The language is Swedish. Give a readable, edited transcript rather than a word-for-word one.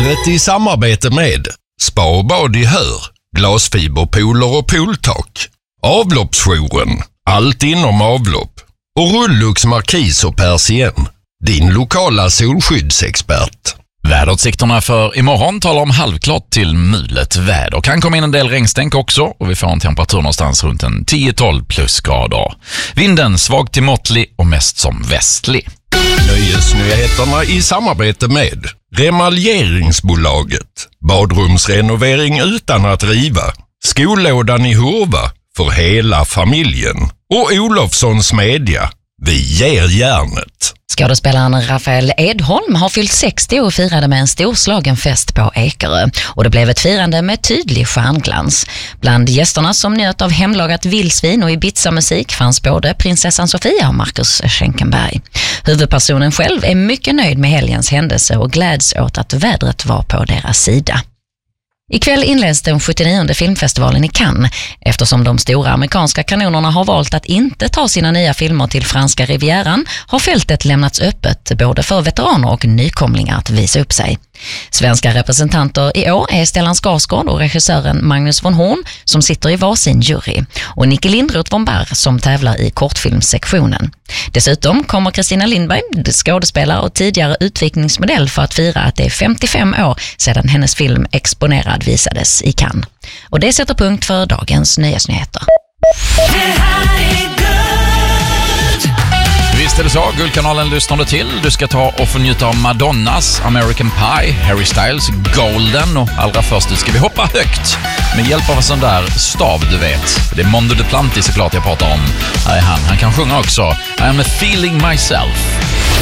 Vädret i samarbete med Spa och bad i Hör, glasfiberpooler och pooltak. Avloppsjouren, allt inom avlopp. Och Rullux Markis och Persien, din lokala solskyddsexpert. Väderutsikterna för imorgon talar om halvklart till mulet väder. Kan komma in en del regnstänk också och vi får en temperatur någonstans runt en 10-12 plusgrader. Vinden svag till måttlig och mest som västlig. Nöjesnyheterna i samarbete med Remaljeringsbolaget. Badrumsrenovering utan att riva. Skollådan i Hurva för hela familjen. Och Olofssons Media. Vi ger järnet. Skådespelaren Rafael Edholm har fyllt 60 och firade med en storslagen fest på Ekerö. Och det blev ett firande med tydlig stjärnglans. Bland gästerna som njöt av hemlagat vildsvin och Ibiza-musik fanns både prinsessan Sofia och Marcus Schenkenberg. Huvudpersonen själv är mycket nöjd med helgens händelse och gläds åt att vädret var på deras sida. Ikväll inleds den 79:e filmfestivalen i Cannes. Eftersom de stora amerikanska kanonerna har valt att inte ta sina nya filmer till franska rivieran har fältet lämnats öppet både för veteraner och nykomlingar att visa upp sig. Svenska representanter i år är Stellan Skarsgård och regissören Magnus von Horn som sitter i varsin jury och Nicke Lindroth von Barr som tävlar i kortfilmssektionen. Dessutom kommer Kristina Lindberg, skådespelare och tidigare utvikningsmodell för att fira att det är 55 år sedan hennes film Exponerad visades i Cannes. Och det sätter punkt för dagens nyhetsnyheter. Visst är det så, Guldkanalen lyssnar du till. Du ska ta och få njuta av Madonnas American Pie, Harry Styles Golden och allra först ska vi hoppa högt med hjälp av en sån där stav du vet. Det är Mondo Duplantis såklart jag pratar om. Här är han kan sjunga också I am feeling myself.